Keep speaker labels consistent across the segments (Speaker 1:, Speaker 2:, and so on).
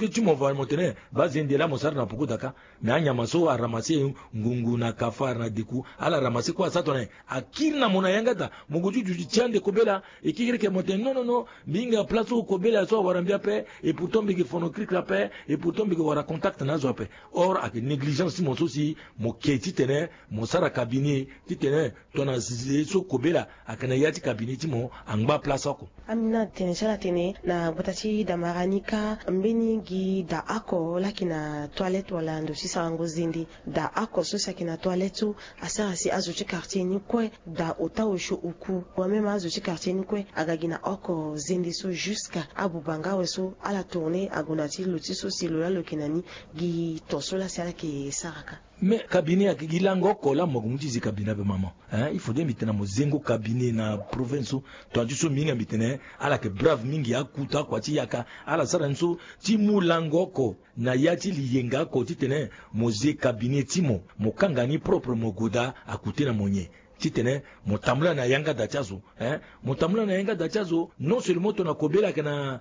Speaker 1: que tu m'envoies mon teneur bazende la mosar na poko daka mais anya maso a ramasser ngungu na kafa na diku ala ramasser quoi ça tonne akir na mona yangata mugutu du tiande kobela et qui que mon teneur non binga place au kobela so warambia pe et pourtant bigi phonoclic la pe et pourtant bigi wara contact na zo pe or avec négligence mon souci mo keti teneur mo sara cabinet ti teneur tona so kobela akana yati cabinet ti mo angba place ko
Speaker 2: amina tenenshala tene na botati da maranika mbeni gi da ako lakina toilette wala ndo sisa ngo zindi da ako so sakina toilette asara si azuchi quartier ni kwe da otawosho uku wa mema azuchi quartier ni kwe agagina oko zindi so jusqu'à abubanga weso ala tourner agonati lotiso silola lokinani gi tosola sala ke saraka
Speaker 1: mais cabinet akigilango kola mogumutizi cabinet be maman il faut de mitena mozengo cabinet na province to ndiso minga mitene ala ke brave mingi akuta kwati yaka ala saranso timulango ko na yati liyenga ko titene moze cabinet timo mokangani propre mogoda akute na monye titene motamla na yanga dachazo motamla na yanga dachazo non seulement to na kobela kana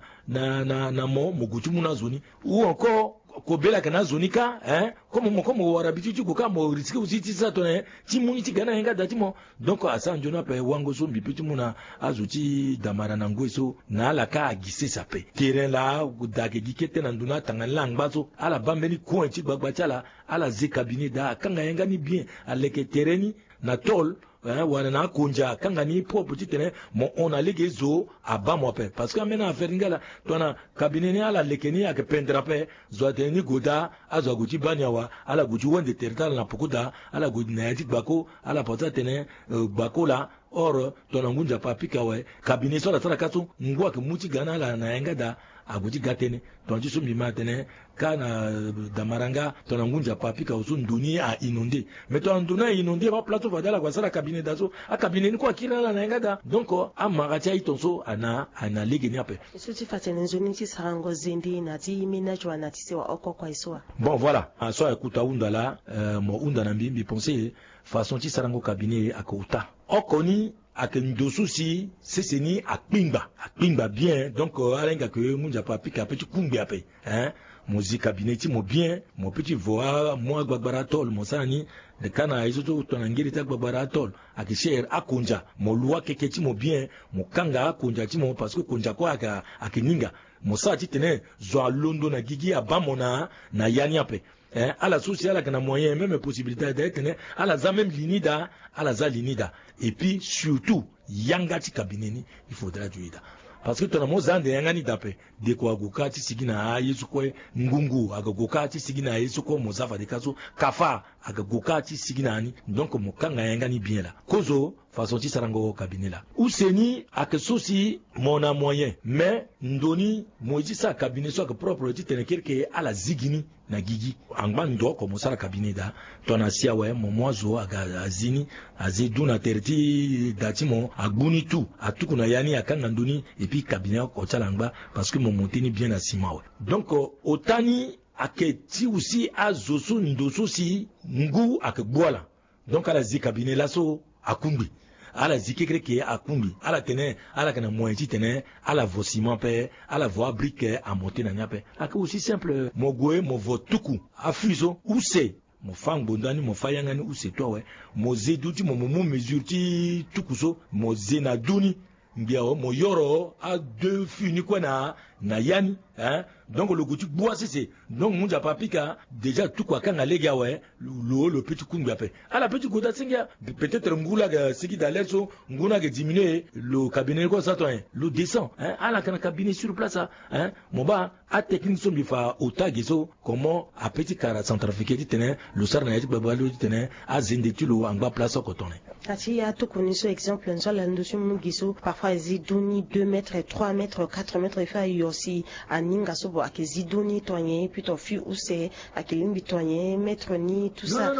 Speaker 1: na mo mogutumu na zoni ou encore kobela kana zonika comme warabiti tu ko mo risque aussi tisa to ne timuni ti gana yanga datimo donc asanjo na pe wango so mbipitu muna azuti damara na ngweso na la ka agise sape terrain la dage gikete na nduna tangala ngbazo ala bambeni ko enti gbagbachala ala ze cabinet da kanga yanga ni bien aleke terrain na tol wana na konja kanga ni propre titene mo on a lege zo aba mo pe parce que amena affaire ngala tona cabinet ni ala lekeni ak pendra pe zo de ni goda azo guti banyawa ala guti wonde territoire na pokuda ala gudi na yati bako ala pota tene bako la or tona ngunja papika we cabinet so la tara kaso ngwa ke muti gana la na yanga da aguti gatene tonji sumbi matene kana damaranga tona ngunja papika usu nduni a inondé mais tona nduna inondé ba plateau vadala kwa sala cabinet dazo a cabinet ni kwa kila na ngada donc a magacha itonso ana lege ni ape
Speaker 2: suti fatene nzoni ti sarango zindi na ti ménage wa na ti se wa oko kwa iswa
Speaker 1: bon voilà so ekuta undala mo unda na mbimbi penser façon ti sarango cabinet akouta okoni akendosu si seseni akpingba bien donc alenga que munja papika petit kumbi ape mozi cabinet ti mo bien mo petit voix moi gbagbara tol mo sani de kana izoto tonangiri ta gbagbara tol akisher akonja mo loi keke ti mo bien mo kanga akonja ti mo parce que konja ko akininga mo sa ti tene zo londo na gigi abamona na yani ape à la sociale avec un moyen même possibilité d'être à la za même linida à la za linida et puis surtout yangati kabineni il faudra duida parce que ton mozande yangani dape de ko aguka ti sigina yesu ko ngungu agaguka ti sigina yesu ko mozafa de kaso kafa agaguka ti sigina ni donc mokanga yangani bien là kozo façon ti sarango kabinela useni akesosi mona moyen mais ndoni moji sa cabinet so que propre ti tenekerke ala zigini na gigi angba ndo ko mosala cabinet da tona sia we momozo aga azini aziduna terti datimo agbuni tu atuku na yani akanga ndoni et puis cabinet ko chalangba parce que mon montini bien à simawe donc otani aketi aussi azoso ndoso si ngu akebwala donc ala zi cabinet la so akumbi ala zikekre ke akumbi ala tene ala kana moyen tene ala vosiment pe ala voie brique à monter na nyape aka aussi simple mogoe mo votuku afuso use mo fang bondani mo fayangani use to we mo zeduti mo mesure ti tukuso mo zena duni ngiao mo yoro a deux funi kwa na yani donc le goût bois c'est donc munja papika déjà tout quoi quand aller gawe le petit kunga pe à la petite goda singa peut-être ngula ga sigi d'aleso nguna ga diminuer le cabinet quoi ça toi le descend à la cabinet sur place mon ba a technique son bifa otagiso comment a petit cara centrafrique tene le sarna yati babalo tene a zindetilo anga place ko toné
Speaker 2: ati ya to koniso exemple nso la ndosu mugiso parfois zidoni 2 mètres 3 mètres 4 mètres fa yosi aninga sobo akezidoni toanye plutôt fi use akelimbi toanye mettre ni tout ça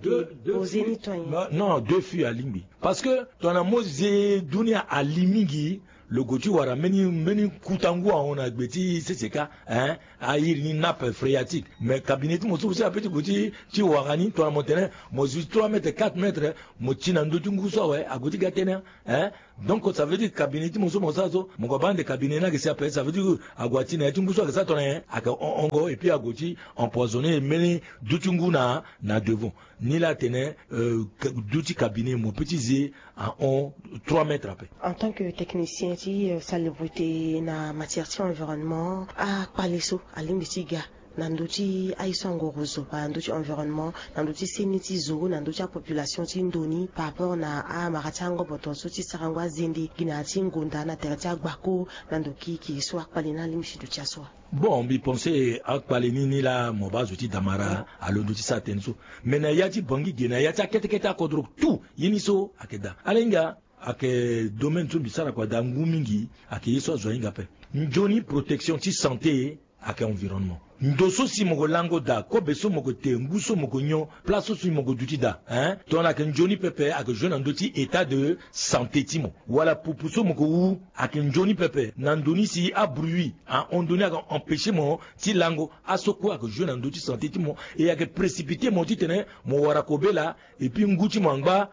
Speaker 2: poser ni toanye
Speaker 1: non deux filles à limbi parce que ton amoze dunia à limingi le goût wara meni kutangu on a gbeti c'est a ni nappe phréatique mais cabinet mo so a petit goût ti warani to montene mo 3 mètres 4 mètres mo tina ndotungu so we a goût gatena Donc ça veut dire cabinet ti moso mosazo moko bande cabinet na que ça veut dire agwati na tunguso que ça tonne aka ongo et puis agoti empoisonné mené dutungu na devant ni la tenait duti cabinet mon petit zé à 3 mètres après.
Speaker 2: En tant que technicien ti salubrité na matière ti environnement a paliso alimbitiga nanduti aisango rozo pa nanduti environnement nanduti seniti zo nanduti population ti ndoni par rapport na a maratango botonso ti sarangwa zindi gina ti ngunda na terre ti agbako nandoki ki so akpalina limshidu ti aswa.
Speaker 1: Bon, bi pensé akpalini ni la mobazo ti damara alonduti sa tenso mais na yati bangi gina yati akete akodro tout yiniso akeda alenga ake domaine tu bisara kwa dangu mingi ake yeso zoinga pe njoni protection ti santé ake environnement ndoso si moko lango da ko beso moko te nguso moko nyo place so moko duti da ton ake njoni pepe ake jeune ndoti état de santé timo wala pupuso moko wu ake njoni pepe nandoni si a bruit on donné ake empêcher mo ti lango asoko ake jeune ndoti santé timo et ake précipiter mo ti tene mo wara kobela et puis nguti mangba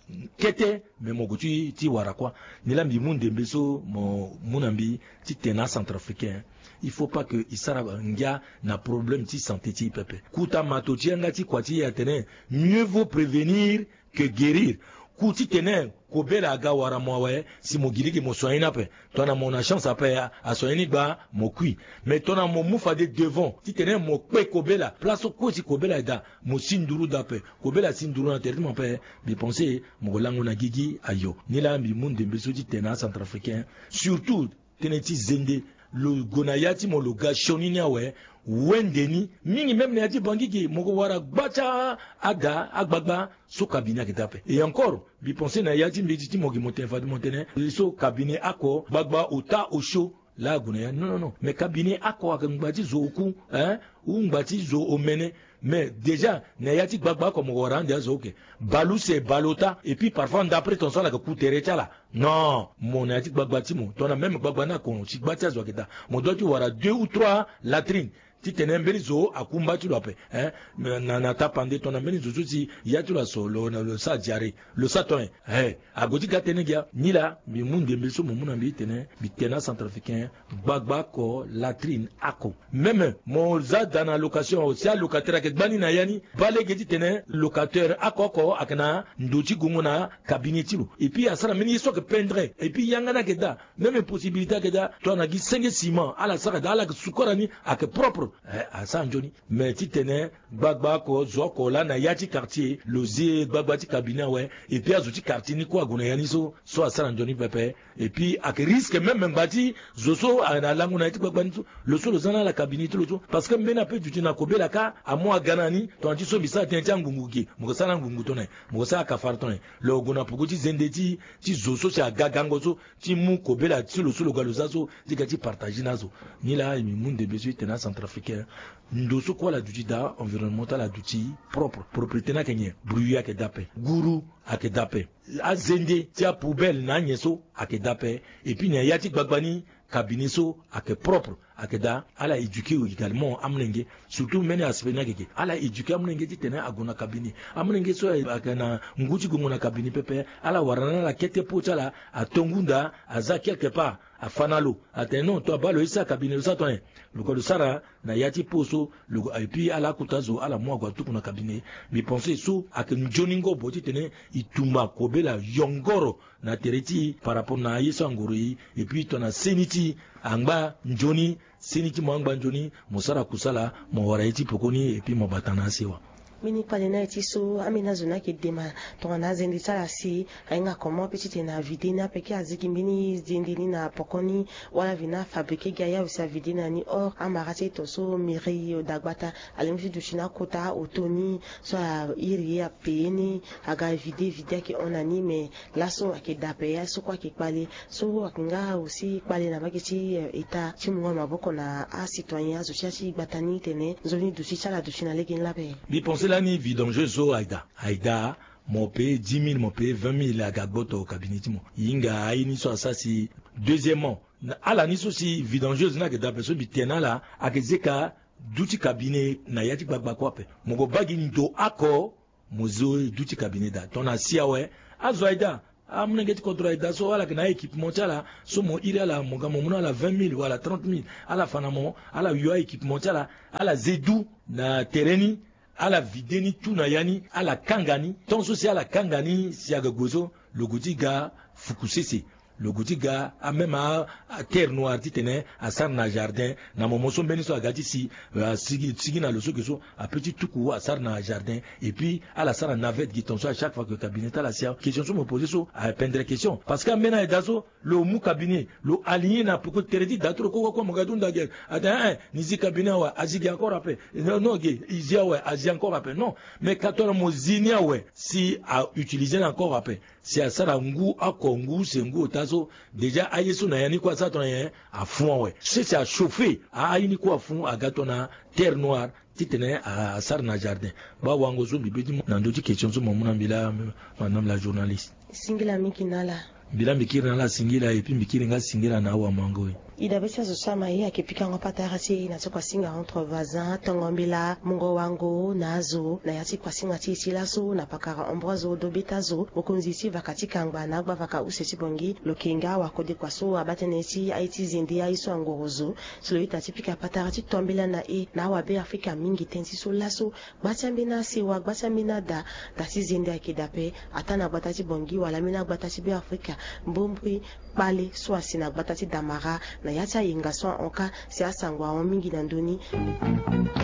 Speaker 1: kete mais mon goût ti wara quoi ni la mi monde beso mon ambi ti tena centrafricain il faut pas que isara ngia na problème ti santé ti pepe kuta mato ti nga ti kwati ya tene mieux vaut prévenir que guérir kuti tene kobela aga wara mwawe si mo giliki mo soyina pe tona mon chance après a soyini ba mo kui mais tona mo mufa de devant ti tene mo pe kobela place ko si kobela da mo sinduru da pe kobela sinduru na territoire pe bi penser mo lango na gigi ayo ni la mi monde beso ti tena centrafricain surtout tene ti zende le gonayati mo lo gashoni nyawe wendeni mingi même ne ati bangiki moko wara gbacha ada agbagba so cabinet ki tape et encore bi penser na yati mbiti mo ki monter fa monter so cabinet ako gbagba ota osho la gonaya non mais cabinet ako akangbati zoku ou ngbati zo omene mais déjà na yati gbagba comme wara ndia zoke balu c'est balota et puis parfois d'après ton sang la kutere chala non mon yati gbagba ti mo ton même gbagba na ko ti gbati zo keta mo do ti wara 2 ou 3 latrines ti tenembeli zo akumba tu lope na tapande ton ambeni zo si ya tu la solo le sa diare le saton agoti gatenegia ni la mi munde beso mo muna bi tene bi tena centrafricain gbagba ko latrine ako même mon za dans location aussi locataire ke bani na yani balé ti tene locataire akoko akana ndoti gungona cabinet tilo et puis asara meni so que pendre et puis yangana ke da même possibilité ke da to na gi 5 ciment ala saka da ala sukorani ak propre à Sanjoni mais ti tene gbagba ko zoko la na yati quartier lozie gbagba ti cabinet ouais et puis azuti quartier ni ko aguna yani so à Sanjoni pepe et puis ak risque même bati zoso na langu na ti gbagba ni le so lozana la cabinet lo parce que mbena pe tu na kobela ka a mo ganani to ti so bisa ti ngunguki mo sala ngungu to ne mo sala ka farto ne le oguna puguti zendeti ti zoso cha gagango so ti mu kobela ti lo so lo galo zaso ti ka ti partager nazo ni la mi munde beso tena centrafricain ndoso ko la duty da environnemental la duty propre propriété na kenye bruya ke dape guru ake dape azende ti a poubelle na nyeso ake dape et puis na yati gbagbani cabinet so ake propre ake da ala éduquer également amnenge surtout mene aspect na keke ala éduquer amnenge ti tena agona cabinet amnenge so akana nguti gongona cabinet pepe ala warana la kete pocha a tongunda aza quelque part a fanalo ateno to balo isa cabinet sa to le ko sara na yati poso le et puis ala kutazo ala mo gwa tukuna cabinet mi penser so ake njoningo boti tene ituma kobela yongoro na tereti par rapport na yeso ngori et puis to na seniti angba njoni seniti mo angba njoni mosara kusala mo waraiti pokoni et puis mo batana sewa
Speaker 2: mini palena eti so amina zona ke dema to na zendi sala si ainga comment petite na vidina peke aziki mini zendi na pokoni wala vina fabriquer gaya usa vidina ni or amarate to so miri dagbata alimfi dushina kota otoni so iri ya peni aga vide ke onani mais laso ake dape ya so kwa ke pale so akinga aussi pale na bakiti eta chimwa maboko na a citoyen azo chachi batani tene zoni dushi chala dushina legen labe
Speaker 1: bi penser ni vidangeuse so aida mon paye 10 000 mon paye 20 000 à gagboto au cabinet mo yinga ayini so asasi deuxièmement ala ni so si vidangeuse na ke da personne bi tena la akezeka duti cabinet na yati gbagba ko pe mo go bagi ndo ako mozo duti cabinet da ton asia we azo aida amna ngeti contrôle daso wala kana équipement chala so mo ira la mo gamo mona la 20 000 wala 30 000 ala fanamo ala yo équipement chala ala zedu na tereni ala videni tuna yani ala kangani tonso si ala kangani si aga gozo le gotiga fukusese le gotiga a même à terre noire titene à sarna jardin na momoso beniso agati si sigi na loso keso a petit tuku à sarna jardin et puis à la sarna navette qui tonso à chaque fois que cabinet à la sia question so me poser so à peindre question parce que mena edazo le mu cabinet le aligné na pour teredi datro ko mo gadunda gel ata nizi cabinet wa azigi encore après non ge izia wa azia encore après non mais katora mozinia ouais si à utiliser encore après si à sara ngu akongu sengu tazo déjà ayesu na yani kwa sato na yan à fond ouais c'est à chauffer à ayini kwa fond à gatona terre noire titene à sarna jardin ba wango zo bibedi na ndoti question zo momuna mbila madame la journaliste
Speaker 2: singila mikinala
Speaker 1: bila mikiri na la singila et puis mikiri nga singila na wa mango
Speaker 2: idabesa zo sama ye akipika ngopata rasi na kwa singa entre voisins tongombila mungo wango nazo na yati kwa singa ti silaso na pakara ombrozo dobetazo bokonzi si vakati kangba na gba vaka useti bongi lokinga wakode kwaso abatenesi aiti zindi aiso angorozo solo itapika patarati tombela na na wabe Afrika mingi tensi so laso gbatiambina siwa gbatiambina da si zindi akidape atana gbatati bongi wala mina gbatati be Afrika mbombri bale swasi na gbatati damara na yata yinga so onka si asangwa mingi na ndoni